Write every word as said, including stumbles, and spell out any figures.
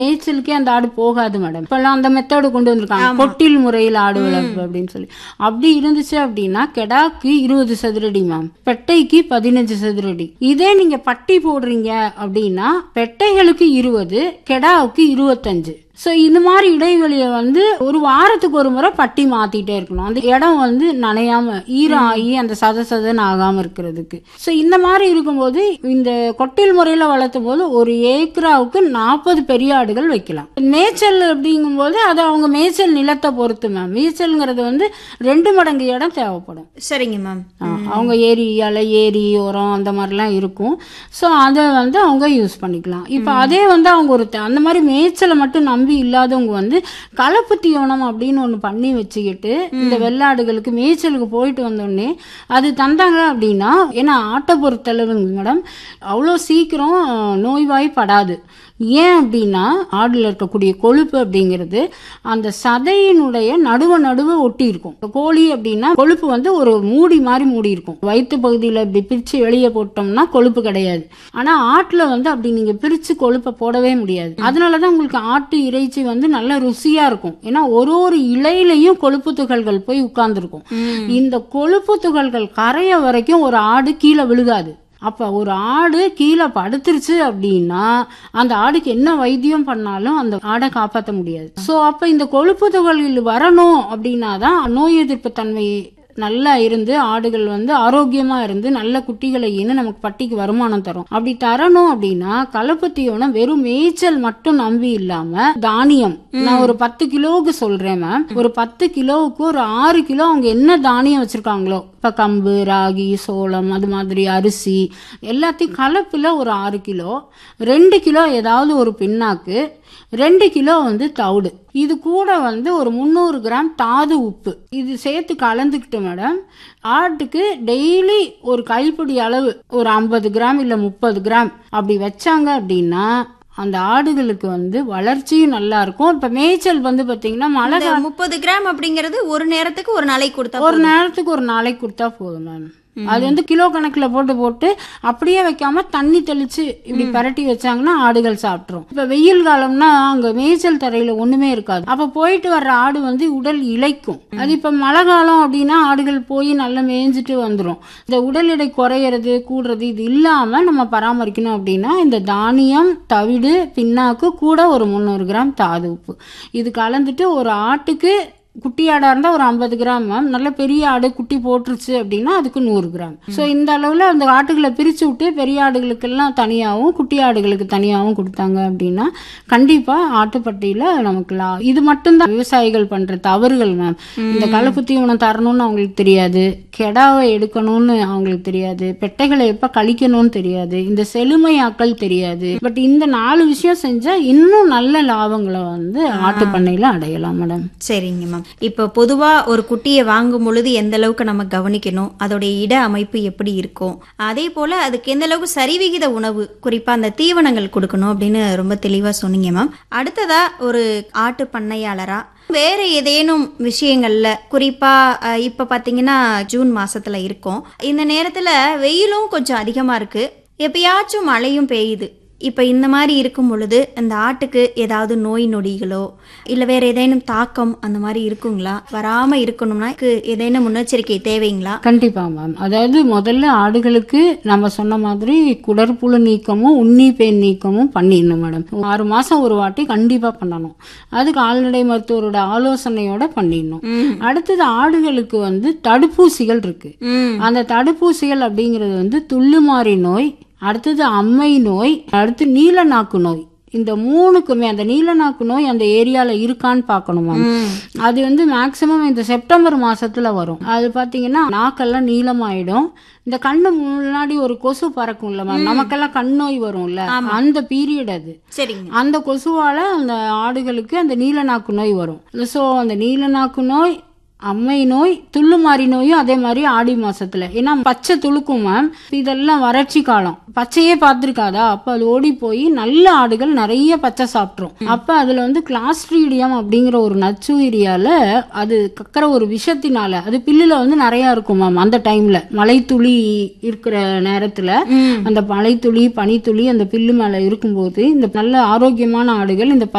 மேய்ச்சலுக்கே அந்த ஆடு போகாது மேடம். இப்பெல்லாம் அந்த மெத்தடு கொண்டு வந்திருக்காங்க, கொட்டில் முறையில் ஆடு வளர்ப்பு அப்படின்னு சொல்லி. அப்படி இருந்துச்சு அப்படின்னா கெடாக்கு இருபது சதுரடி மேம், பெட்டைக்கு பதினஞ்சு சதுரடி. இதே நீங்க பட்டி போடுறீங்க அப்படின்னா பெட்டைகளுக்கு இருபது, கெடாவுக்கு இருபத்தஞ்சு. ஸோ இந்த மாதிரி இடைவெளியை வந்து ஒரு வாரத்துக்கு ஒரு முறை பட்டி மாத்திட்டே இருக்கணும், அந்த இடம் வந்து நனையாம ஈரம் ஆகி அந்த சத சதன்னு ஆகாம இருக்கிறதுக்கு. ஸோ இந்த மாதிரி இருக்கும்போது இந்த கொட்டில் முறையில வளர்த்தும் போது ஒரு ஏக்கராவுக்கு நாற்பது பெரிய ஆடுகள் வைக்கலாம். மேய்ச்சல் அப்படிங்கும் போது அது அவங்க மேய்ச்சல் நிலத்தை பொறுத்து மேம். மேய்ச்சல்ங்கிறது வந்து ரெண்டு மடங்கு இடம் தேவைப்படும். சரிங்க மேம். அவங்க ஏரி அலை ஏரி ஓரம் அந்த மாதிரிலாம் இருக்கும். ஸோ அதை வந்து அவங்க யூஸ் பண்ணிக்கலாம். இப்போ அதே வந்து அவங்க ஒரு அந்த மாதிரி மேய்ச்சலை மட்டும் நம்பி இல்லாதவங்க வந்து கலப்பு தீவனம் அப்படின்னு ஒண்ணு பண்ணி வச்சுக்கிட்டு இந்த வெள்ளாடுகளுக்கு மேய்ச்சலுக்கு போயிட்டு வந்தோடனே அது தந்தாங்க அப்படின்னா, ஏன்னா ஆட்டை பொறுத்தளவு மேடம் அவ்வளோ சீக்கிரம் நோய்வாய்ப்படாது. ஏன் அப்படின்னா ஆடுல இருக்கக்கூடிய கொழுப்பு அப்படிங்கிறது அந்த சதையினுடைய நடுவ நடுவ ஒட்டி இருக்கும். கோழி அப்படின்னா கொழுப்பு வந்து ஒரு மூடி மாதிரி மூடி இருக்கும், வயிற்று பகுதியில இப்படி பிரிச்சு வெளியே போட்டோம்னா கொழுப்பு கிடையாது. ஆனா ஆட்டுல வந்து அப்படி நீங்க பிரிச்சு கொழுப்பை போடவே முடியாது. அதனாலதான் உங்களுக்கு ஆட்டு இறைச்சி வந்து நல்ல ருசியா இருக்கும். ஏன்னா ஒரு ஒரு இலையிலையும் கொழுப்பு துகள்கள் போய் உட்கார்ந்துருக்கும். இந்த கொழுப்பு துகள்கள் கரைய வரைக்கும் ஒரு ஆடு கீழே விழுகாது. அப்ப ஒரு ஆடு கீழே படுத்துருச்சு அப்படின்னா அந்த ஆடுக்கு என்ன வைத்தியம் பண்ணாலும் அந்த ஆடை காப்பாற்ற முடியாது. சோ அப்ப இந்த கொழுப்பு துகள்கள் வரணும் அப்படின்னாதான் நோய் எதிர்ப்பு தன்மை நல்லா இருந்து ஆடுகள் வந்து ஆரோக்கியமா இருந்து நல்ல குட்டிகளை ஈன்னு நமக்கு பட்டிக்கு வருமானம் தரும். அப்படி தரணும் அப்படின்னா கலப்பு தீவனம் வெறும் மேய்ச்சல் மட்டும் நம்பி இல்லாம தானியம், நான் ஒரு பத்து கிலோவுக்கு சொல்றேன் மேம், ஒரு பத்து கிலோவுக்கு ஒரு ஆறு கிலோ அவங்க என்ன தானியம் வச்சிருக்காங்களோ, இப்ப கம்பு ராகி சோளம் அது மாதிரி அரிசி எல்லாத்தையும் கலப்புல ஒரு ஆறு கிலோ, ரெண்டு கிலோ ஏதாவது ஒரு பின்னாக்கு, ரெண்டு கிலோ வந்து தவிடு, இது கூட வந்து ஒரு முந்நூறு கிராம் தாது உப்பு இது சேர்த்து கலந்துக்கிட்டு மேடம் ஆட்டுக்கு டெய்லி ஒரு கைப்பிடி அளவு ஒரு ஐம்பது கிராம் இல்ல முப்பது கிராம் அப்படி வச்சாங்க அப்படின்னா அந்த ஆடுகளுக்கு வந்து வளர்ச்சியும் நல்லா இருக்கும். இப்ப மேய்ச்சல் வந்து பாத்தீங்கன்னா மழை முப்பது கிராம் அப்படிங்கறது ஒரு நேரத்துக்கு ஒரு நாளைக்கு கொடுத்தா ஒரு நேரத்துக்கு ஒரு நாளைக்கு கொடுத்தா போதும் மேம். அது வந்து கிலோ கணக்குல போட்டு போட்டு அப்படியே வைக்காம தண்ணி தெளிச்சு இப்படி பரட்டி வச்சாங்கன்னா ஆடுகள் சாப்பிட்டுரும். இப்ப வெயில் காலம்னா அங்க மேய்ச்சல் தரையில ஒண்ணுமே இருக்காது. அப்ப போயிட்டு வர்ற ஆடு வந்து உடல் இளைக்கும். அது இப்ப மழை காலம் அப்படின்னா ஆடுகள் போய் நல்லா மேய்ஞ்சிட்டு வந்துடும். இந்த உடல் எடை குறையறது கூடுறது இது இல்லாம நம்ம பராமரிக்கணும் அப்படின்னா இந்த தானியம் தவிடு பின்னாக்கு கூட ஒரு முந்நூறு கிராம் தாது உப்பு இது கலந்துட்டு ஒரு ஆட்டுக்கு குட்டி ஆடா இருந்தா ஒரு ஐம்பது கிராம் மேம், நல்ல பெரிய ஆடு குட்டி போட்டுருச்சு அப்படின்னா அதுக்கு நூறு கிராம். சோ இந்த அளவுல அந்த ஆட்டுகளை பிரிச்சு விட்டு பெரிய ஆடுகளுக்கு எல்லாம் தனியாகவும் குட்டி ஆடுகளுக்கு தனியாகவும் கொடுத்தாங்க அப்படின்னா கண்டிப்பா ஆட்டுப்பட்டியில நமக்கு லா இது மட்டும்தான் விவசாயிகள் பண்ற தவறுகள் மேம். இந்த கலப்பு தீவனம் தரணும்னு அவங்களுக்கு தெரியாது, கெடாவை எடுக்கணும்னு அவங்களுக்கு தெரியாது, பெட்டைகளை எப்ப கழிக்கணும்னு தெரியாது, இந்த செழுமையாக்கள் தெரியாது. பட் இந்த நாலு விஷயம் செஞ்சா இன்னும் நல்ல லாபங்களை வந்து ஆட்டு பண்ணையில அடையலாம் மேடம். சரிங்க மேம். இப்போ பொதுவா ஒரு குட்டியை வாங்கும் பொழுது எந்த அளவுக்கு நம்ம கவனிக்கணும், அதோடைய இட அமைப்பு எப்படி இருக்கும், அதே போல அதுக்கு எந்த அளவுக்கு சரிவிகித உணவு குறிப்பா அந்த தீவனங்கள் கொடுக்கணும் அப்படின்னு ரொம்ப தெளிவா சொன்னீங்க மேம். அடுத்ததா ஒரு ஆட்டு பண்ணையாளரா வேற ஏதேனும் விஷயங்கள்ல குறிப்பா இப்ப பாத்தீங்கன்னா ஜூன் மாசத்துல இருக்கோம், இந்த நேரத்துல வெயிலும் கொஞ்சம் அதிகமா இருக்கு, எப்பயாச்சும் மழையும் பெய்யுது. இப்போ இந்த மாதிரி இருக்கும் பொழுது அந்த ஆட்டுக்கு ஏதாவது நோய் நொடிகளோ இல்லை வேற ஏதேனும் தாக்கம் அந்த மாதிரி இருக்குங்களா? வராம இருக்கணும்னா ஏதேனும் முன்னெச்சரிக்கை தேவைங்களா? கண்டிப்பா மேம். அதாவது முதல்ல ஆடுகளுக்கு நம்ம சொன்ன மாதிரி குடற்புழு நீக்கமும் உண்ணி பேன் நீக்கமும் பண்ணிடணும் மேடம். ஆறு மாசம் ஒரு வாட்டி கண்டிப்பா பண்ணணும். அது கால்நடை மருத்துவரோட ஆலோசனையோட பண்ணிடணும். அடுத்தது ஆடுகளுக்கு வந்து தடுப்பூசிகள் இருக்கு. அந்த தடுப்பூசிகள் அப்படிங்கிறது வந்து துள்ளுமாறி நோய், அடுத்தது அம்மை நோய், அடுத்து நீல நாக்கு நோய். இந்த மூணுக்குமே அந்த நீல நாக்கு நோய் அந்த ஏரியால இருக்கான்னு பாக்கணுமா. அது வந்து மேக்சிமம் இந்த செப்டம்பர் மாசத்துல வரும். அது பாத்தீங்கன்னா நாக்கெல்லாம் நீளமாயிடும். இந்த கண்ணு முன்னாடி ஒரு கொசு பறக்கும்ல மேம், நமக்கெல்லாம் கண் நோய் வரும்ல, அந்த பீரியட் அது. அந்த கொசுவால அந்த ஆடுகளுக்கு அந்த நீல நாக்கு நோய் வரும். சோ அந்த நீல நாக்கு நோய் அம்மை நோய், துள்ளுமாறி நோயும் அதே மாதிரி ஆடி மாசத்துல. ஏன்னா பச்சை துளுக்கும் மேம், இதெல்லாம் வறட்சி காலம், பச்சையே பார்த்திருக்காதா, அப்ப அது ஓடி போய் நல்ல ஆடுகள் நிறைய பச்சை சாப்பிட்ரும். அப்ப அதுல வந்து கிளாஸ்ட்ரீடியம் அப்படிங்கிற ஒரு நச்சுயிரியால அது கக்கிற ஒரு விஷத்தினால அது பில்லுல வந்து நிறைய இருக்கும் மேம். அந்த டைம்ல மலைத்துளி இருக்கிற நேரத்துல அந்த மலைத்துளி பனித்துளி அந்த பில்லு மேல இருக்கும்போது இந்த நல்ல ஆரோக்கியமான ஆடுகள் இந்த